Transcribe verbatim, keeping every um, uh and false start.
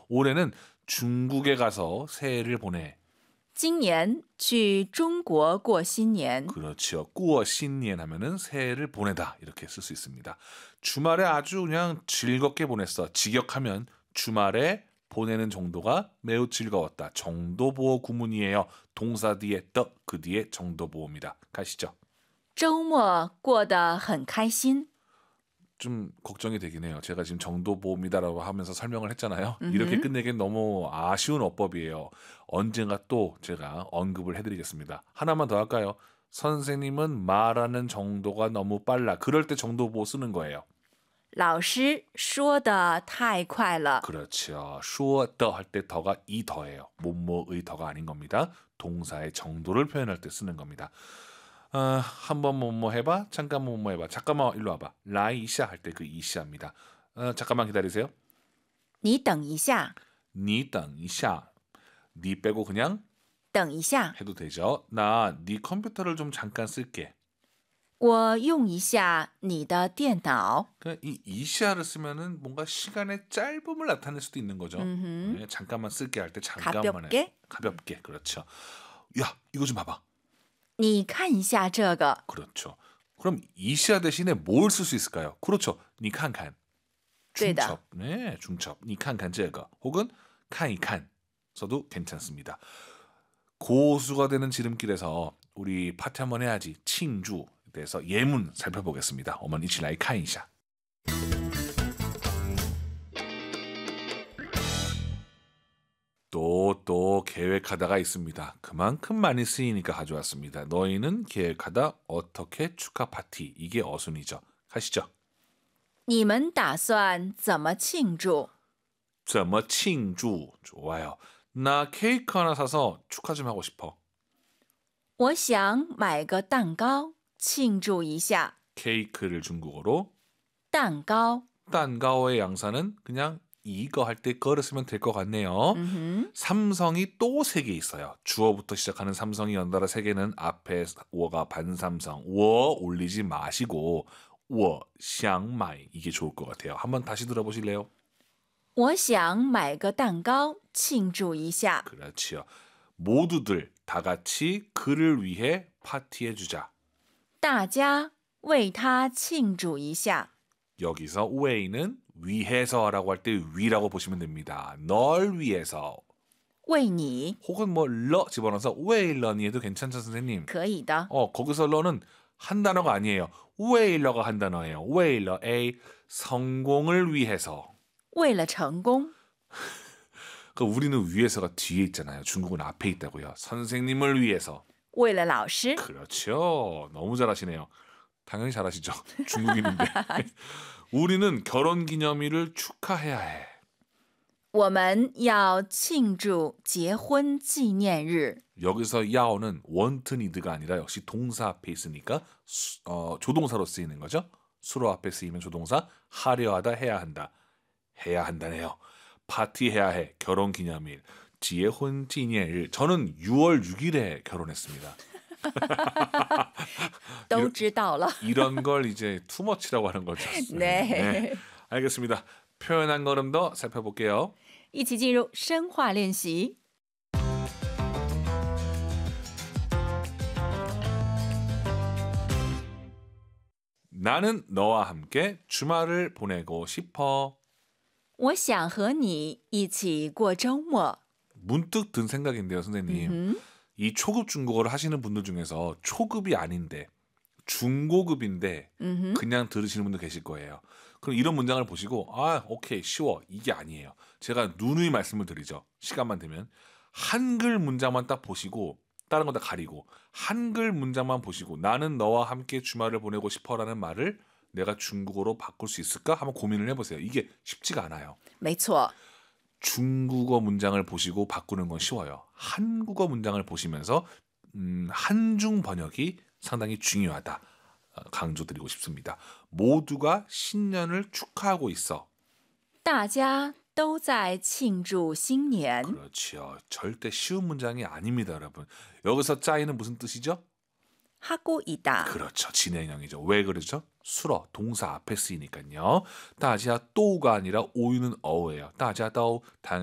올해는 중국에 가서 새해를 보내. 今年去中国过新年. 그렇죠. 过新年 하면은 새해를 보내다 이렇게 쓸 수 있습니다. 주말에 아주 그냥 즐겁게 보냈어. 직역하면 주말에 보내는 정도가 매우 즐거웠다. 정도보호 구문이에요. 동사 뒤에 더, 그 뒤에 정도보호입니다. 가시죠. 周末过得很开心. 좀 걱정이 되긴 해요. 제가 지금 정도보호입니다라고 하면서 설명을 했잖아요. 음흠. 이렇게 끝내기엔 너무 아쉬운 어법이에요. 언젠가 또 제가 언급을 해드리겠습니다. 하나만 더 할까요? 선생님은 말하는 정도가 너무 빨라. 그럴 때 정도보호 쓰는 거예요. 老师说的太快了. 그렇죠. 说的 할 때 더가 이 더예요. 뭐뭐의 더가 아닌 겁니다. 동사의 정도를 표현할 때 쓰는 겁니다. 어, 한번 뭐뭐 해봐. 잠깐 뭐뭐 해봐. 잠깐만 일로 와봐. 라이샤 할 때 그 이샤입니다. 어, 잠깐만 기다리세요. 你等一下. 你等一下. 니 빼고 그냥 等一下. 해도 되죠. 나 네 컴퓨터를 좀 잠깐 쓸게. 我用一下你的电脑. 그러니까 이 이샤를 쓰면은 뭔가 시간의 짧음을 나타낼 수도 있는 거죠. 음흠. 네, 잠깐만 쓸게 할 때 잠깐만 가볍게? 해. 가볍게. 그렇죠. 야, 이거 좀 봐봐. 你看一下这个. 그렇죠. 그럼 이샤 대신에 뭘 쓸 수 있을까요? 그렇죠. 你看看. 중첩. 네, 중첩. 你看看这个. 혹은 看一看 써도 괜찮습니다. 고수가 되는 지름길에서 우리 파티 한번 해야지. 칭주 대해서 예문 살펴보겠습니다. 어머니一起来看一下. 또, 또 계획하다가 있습니다. 그만큼 많이 쓰이니까 가져왔습니다. 너희는 계획하다 어떻게 축하 파티. 이게 어순이죠. 가시죠. 你们打算怎么庆祝? 怎么庆祝? 좋아요. 나 케이크 하나 사서 축하 좀 하고 싶어. 我想买个蛋糕庆祝一下. 케이크를 중국어로 蛋糕. 蛋糕의 양사는 그냥 이거 할 때 거를 쓰면 될 것 같네요. 음흠. 삼성이 또 세 개 있어요. 주어부터 시작하는 삼성이 연달아 세 개는 앞에 워가 반삼성. 워 올리지 마시고 워, 想买 이게 좋을 것 같아요. 한번 다시 들어보실래요? 我想买个蛋糕庆祝一下. 그렇지요. 모두들 다 같이 그를 위해 파티해주자. 大家为他庆祝一下. 여기서 왜는 위해서라고 할 때 위라고 보시면 됩니다. 널 위해서. 为你. 혹은 뭐 러 집어넣어서 왜러니 해도 괜찮죠, 선생님? 可以的. 어, 거기서 러는 한 단어가 아니에요. 왜러가 한 단어예요. 왜러 A 성공을 위해서. 为了成功. 그 우리는 위해서가 뒤에 있잖아요. 중국은 앞에 있다고요. 선생님을 위해서. 为了老师. 그렇죠. 너무 잘하시네요. 당연히 잘하시죠. 중국인인데. 우리는 결혼기념일을 축하해야 해. 我们要庆祝结婚纪念日. 여기서 야오는 want need가 아니라 역시 동사 앞에 있으니까 수, 어, 조동사로 쓰이는 거죠. 수로 앞에 쓰이면 조동사 하려 하다 해야 한다. 해야 한다네요. 파티해야 해. 결혼기념일. 지혜혼纪念일. 저는 유월 육일에 결혼했습니다. 都知道了. 이런 걸 이제 투머치라고 하는 거죠. 네. 네. 알겠습니다. 표현 한 걸음 더 살펴볼게요. 一起进入深化练习. 나는 너와 함께 주말을 보내고 싶어. 我想和你一起过周末. 문득 든 생각인데요, 선생님. 음흠. 이 초급 중국어를 하시는 분들 중에서 초급이 아닌데 중고급인데 음흠. 그냥 들으시는 분들 계실 거예요. 그럼 이런 문장을 보시고 아, 오케이, 쉬워. 이게 아니에요. 제가 누누이 말씀을 드리죠. 시간만 되면. 한글 문장만 딱 보시고 다른 거 다 가리고 한글 문장만 보시고 나는 너와 함께 주말을 보내고 싶어라는 말을 내가 중국어로 바꿀 수 있을까? 한번 고민을 해보세요. 이게 쉽지가 않아요. 没错. 중국어 문장을 보시고 바꾸는 건 쉬워요. 한국어 문장을 보시면서 음, 한중 번역이 상당히 중요하다. 강조드리고 싶습니다. 모두가 신년을 축하하고 있어. 大家都在庆祝新年. 그렇죠. 절대 쉬운 문장이 아닙니다, 여러분. 여기서 짜이는 무슨 뜻이죠? 하고 있다. 그렇죠. 진행형이죠. 왜 그러죠? 수러, 동사 앞에 쓰이니까요. 大家都가 아니라 오유는 어예요. 大家都 당연히